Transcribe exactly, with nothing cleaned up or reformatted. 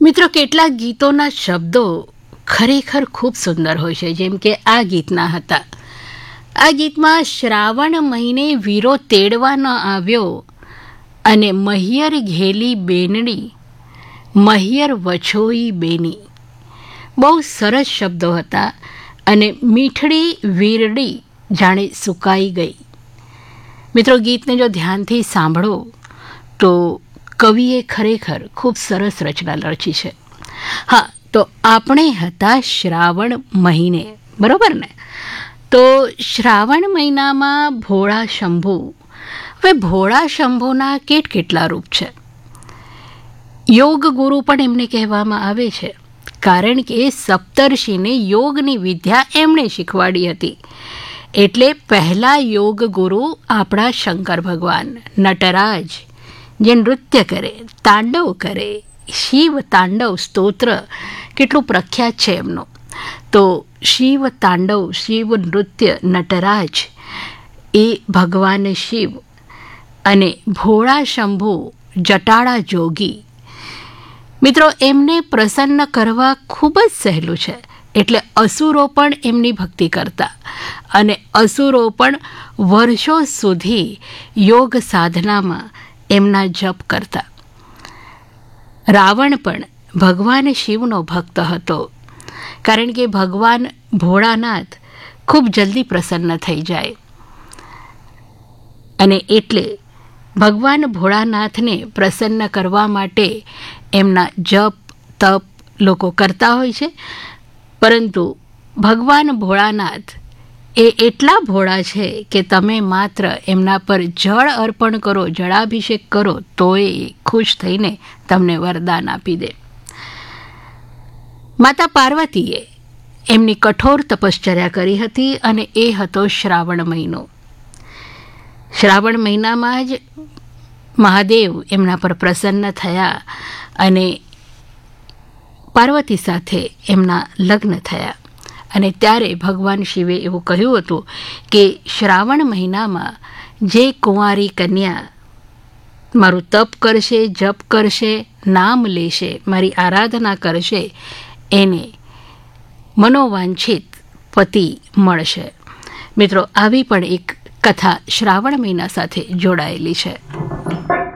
મિત્રો, કેટલાક ગીતોના શબ્દો ખરેખર ખૂબ સુંદર હોય છે, જેમ કે આ ગીતના હતા. આ ગીતમાં શ્રાવણ મહિને વીરો તેડવા ન આવ્યો અને મહિયર ઘેલી બેનડી મહિયર વછોઈ બેની. બહુ સરસ શબ્દો હતા અને મીઠડી વીરડી જાણે સુકાઈ ગઈ. મિત્રો, ગીતને જો ધ્યાનથી સાંભળો તો કવિએ ખરેખર ખૂબ સરસ રચના રચી છે. હા, તો આપણે હતા શ્રાવણ મહિને, બરાબર ને? તો શ્રાવણ મહિનામાં ભોળા શંભુ. હવે ભોળા શંભુના કેટ કેટલા રૂપ છે. યોગ ગુરુ પણ એમને કહેવામાં આવે છે, કારણ કે સપ્તર્ષિને યોગની વિદ્યા એમણે શીખવાડી હતી. એટલે પહેલા યોગ ગુરુ આપણા શંકર ભગવાન નટરાજ, જે નૃત્ય કરે, તાંડવ કરે. શિવ તાંડવ સ્તોત્ર કેટલું પ્રખ્યાત છે એમનું. તો શિવ તાંડવ, શિવ નૃત્ય, નટરાજ એ ભગવાન શિવ અને ભોળા શંભુ જટાળા જોગી. મિત્રો, એમને પ્રસન્ન કરવા ખૂબ જ સહેલું છે. એટલે અસુરો પણ એમની ભક્તિ કરતા અને અસુરો પણ વર્ષો સુધી યોગ સાધનામાં એમના જપ કરતા. રાવણ પણ ભગવાન શિવનો ભક્ત હતો, કારણ કે ભગવાન ભોળાનાથ ખૂબ જલ્દી પ્રસન્ન થઈ જાય અને એટલે ભગવાન ભોળાનાથને પ્રસન્ન કરવા માટે એમના જપ તપ લોકો કરતા હોય છે. પરંતુ ભગવાન ભોળાનાથ એ એટલા ભોળા છે કે તમે માત્ર એમના પર જળ અર્પણ કરો, જળાભિષેક કરો, તો એ ખુશ થઈને તમને વરદાન આપી દે. માતા પાર્વતીએ એમની કઠોર તપશ્ચર્યા કરી હતી અને એ હતો શ્રાવણ મહિનો. શ્રાવણ મહિનામાં જ મહાદેવ એમના પર પ્રસન્ન થયા અને પાર્વતી સાથે એમના લગ્ન થયા. અને ત્યારે ભગવાન શિવે એવું કહ્યું હતું કે શ્રાવણ મહિનામાં જે કુંવારી કન્યા મારું તપ કરશે, જપ કરશે, નામ લેશે, મારી આરાધના કરશે, એને મનોવાંછિત પતિ મળશે. મિત્રો, આવી પણ એક કથા શ્રાવણ મહિના સાથે જોડાયેલી છે.